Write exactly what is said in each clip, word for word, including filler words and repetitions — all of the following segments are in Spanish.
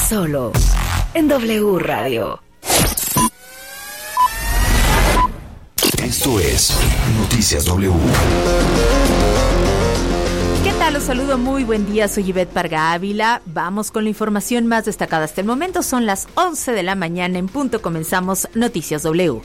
Solo en W Radio. Esto es Noticias W. ¿Qué tal? Los saludo, muy buen día, soy Ivette Parga Ávila. Vamos con la información más destacada hasta el momento. Son las once de la mañana en punto, comenzamos Noticias W.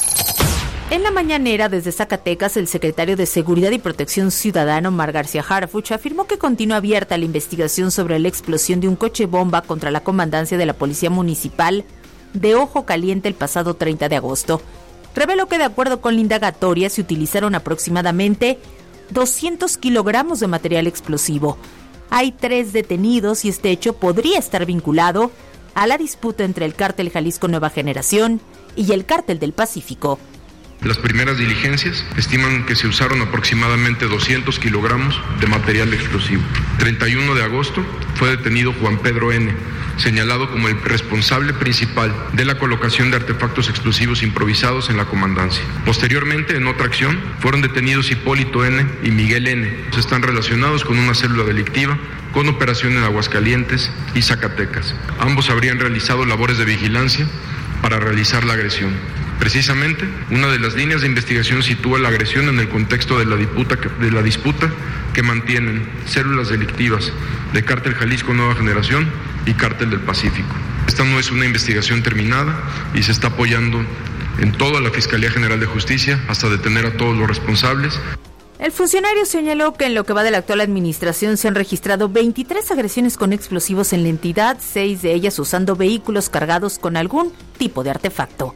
En la mañanera desde Zacatecas, el secretario de Seguridad y Protección Ciudadana, Omar García Harfuch, afirmó que continúa abierta la investigación sobre la explosión de un coche bomba contra la comandancia de la Policía Municipal de Ojo Caliente el pasado treinta de agosto. Reveló que de acuerdo con la indagatoria se utilizaron aproximadamente doscientos kilogramos de material explosivo. Hay tres detenidos y este hecho podría estar vinculado a la disputa entre el Cártel Jalisco Nueva Generación y el Cártel del Pacífico. Las primeras diligencias estiman que se usaron aproximadamente doscientos kilogramos de material explosivo. treinta y uno de agosto fue detenido Juan Pedro N., señalado como el responsable principal de la colocación de artefactos explosivos improvisados en la comandancia. Posteriormente, en otra acción, fueron detenidos Hipólito N. y Miguel N. Están relacionados con una célula delictiva con operación en Aguascalientes y Zacatecas. Ambos habrían realizado labores de vigilancia para realizar la agresión. Precisamente, una de las líneas de investigación sitúa la agresión en el contexto de la disputa que, de la disputa que mantienen células delictivas de Cártel Jalisco Nueva Generación y Cártel del Pacífico. Esta no es una investigación terminada y se está apoyando en toda la Fiscalía General de Justicia hasta detener a todos los responsables. El funcionario señaló que en lo que va de la actual administración se han registrado veintitrés agresiones con explosivos en la entidad, seis de ellas usando vehículos cargados con algún tipo de artefacto.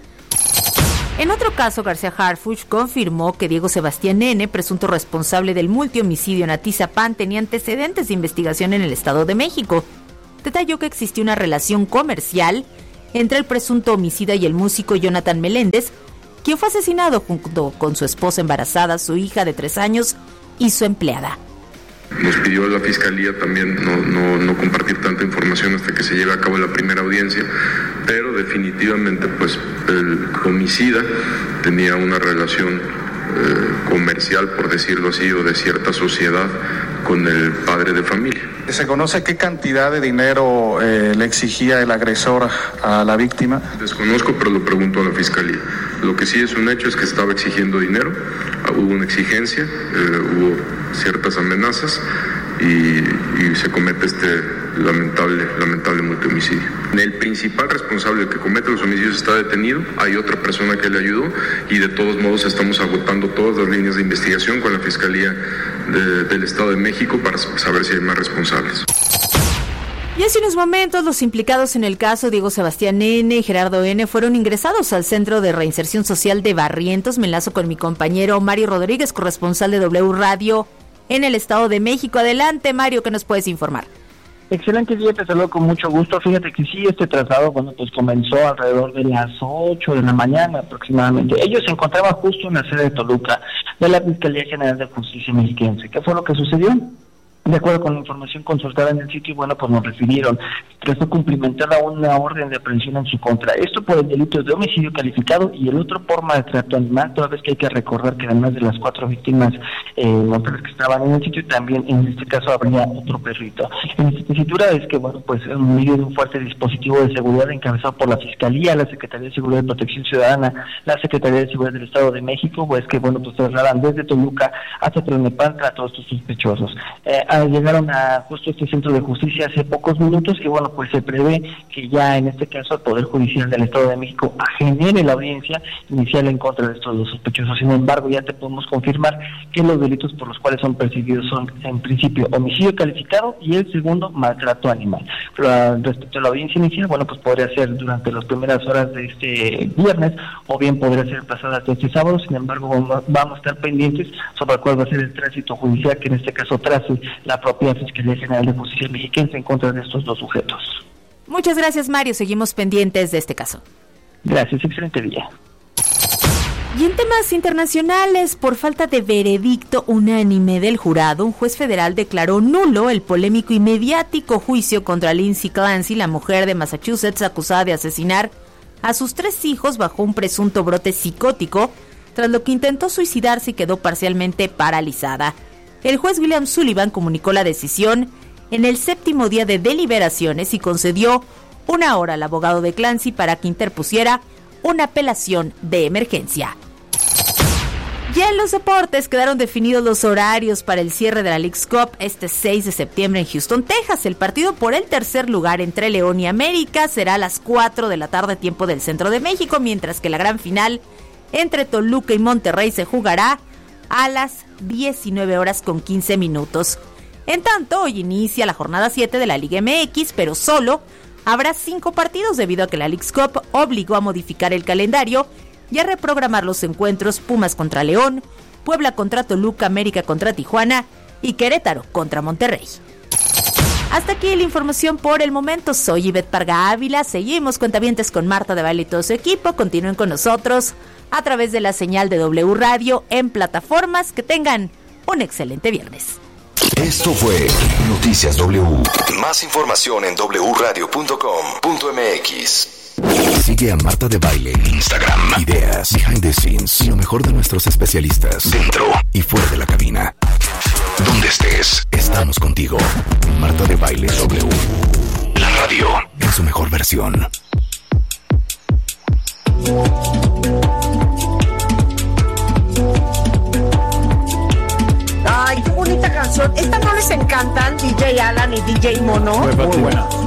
En otro caso, García Harfuch confirmó que Diego Sebastián N., presunto responsable del multihomicidio en Atizapán, tenía antecedentes de investigación en el Estado de México. Detalló que existía una relación comercial entre el presunto homicida y el músico Jonathan Meléndez, quien fue asesinado junto con su esposa embarazada, su hija de tres años y su empleada. Nos pidió la Fiscalía también no, no, no compartir tanta información hasta que se lleve a cabo la primera audiencia, pero definitivamente pues el homicida tenía una relación eh, comercial, por decirlo así, o de cierta sociedad con el padre de familia. ¿Se conoce qué cantidad de dinero eh, le exigía el agresor a la víctima? Desconozco, pero lo pregunto a la Fiscalía. Lo que sí es un hecho es que estaba exigiendo dinero, hubo una exigencia, eh, hubo ciertas amenazas y, y se comete este lamentable, lamentable multihomicidio. El principal responsable que comete los homicidios está detenido, hay otra persona que le ayudó y de todos modos estamos agotando todas las líneas de investigación con la Fiscalía de, del Estado de México para saber si hay más responsables. Y hace unos momentos los implicados en el caso Diego Sebastián N. y Gerardo N. fueron ingresados al Centro de Reinserción Social de Barrientos. Me enlazo con mi compañero Mario Rodríguez, corresponsal de W Radio en el Estado de México. Adelante, Mario, ¿qué nos puedes informar? Excelente día, te saludo con mucho gusto. Fíjate que sí, este traslado, bueno, pues comenzó alrededor de las ocho de la mañana aproximadamente. Ellos se encontraban justo en la sede de Toluca de la Fiscalía General de Justicia Mexiquense. ¿Qué fue lo que sucedió? De acuerdo con la información consultada en el sitio, bueno, pues nos refirieron que fue cumplimentada una orden de aprehensión en su contra. Esto por el delito de homicidio calificado y el otro por maltrato animal, toda vez que hay que recordar que además de las cuatro víctimas eh, mujeres que estaban en el sitio, también en este caso habría otro perrito. En esta tesitura es que, bueno, pues en medio de un fuerte dispositivo de seguridad encabezado por la Fiscalía, la Secretaría de Seguridad y Protección Ciudadana, la Secretaría de Seguridad del Estado de México, pues que, bueno, pues trasladan desde Toluca hasta Tlalnepantla a todos estos sospechosos. Eh, Llegaron a justo este centro de justicia hace pocos minutos y bueno, pues se prevé que ya en este caso el Poder Judicial del Estado de México genere la audiencia inicial en contra de estos dos sospechosos. Sin embargo, ya te podemos confirmar que los delitos por los cuales son perseguidos son en principio homicidio calificado y el segundo maltrato animal. Pero respecto a la audiencia inicial, bueno, pues podría ser durante las primeras horas de este viernes o bien podría ser pasada hasta este sábado. Sin embargo, vamos a estar pendientes sobre cuál va a ser el tránsito judicial que en este caso trace la propia Fiscalía General de Justicia Mexiquense en contra de estos dos sujetos. Muchas gracias, Mario. Seguimos pendientes de este caso. Gracias, excelente día. Y en temas internacionales, por falta de veredicto unánime del jurado, un juez federal declaró nulo el polémico y mediático juicio contra Lindsay Clancy, la mujer de Massachusetts acusada de asesinar a sus tres hijos bajo un presunto brote psicótico, tras lo que intentó suicidarse y quedó parcialmente paralizada. El juez William Sullivan comunicó la decisión en el séptimo día de deliberaciones y concedió una hora al abogado de Clancy para que interpusiera una apelación de emergencia. Ya en los deportes quedaron definidos los horarios para el cierre de la Leagues Cup este seis de septiembre en Houston, Texas. El partido por el tercer lugar entre León y América será a las cuatro de la tarde tiempo del centro de México, mientras que la gran final entre Toluca y Monterrey se jugará a las diecinueve horas con quince minutos. En tanto, hoy inicia la jornada siete de la Liga M X, pero solo habrá cinco partidos debido a que la Leagues Cup obligó a modificar el calendario y a reprogramar los encuentros Pumas contra León, Puebla contra Toluca, América contra Tijuana y Querétaro contra Monterrey. Hasta aquí la información por el momento. Soy Ivette Parga Ávila. Seguimos cuentavientes con Marta de Baile y todo su equipo. Continúen con nosotros a través de la señal de W Radio en plataformas. Que tengan un excelente viernes. Esto fue Noticias W. Más información en doble u radio punto com punto m x. Sigue a Marta de Baile en Instagram. Ideas, behind the scenes y lo mejor de nuestros especialistas dentro y fuera de la cabina. Donde estés, estamos contigo. Marta de Baile W. La radio en su mejor versión. Ay, qué bonita canción. ¿Esta no les encantan, D J Alan y D J Mono? Muy buena.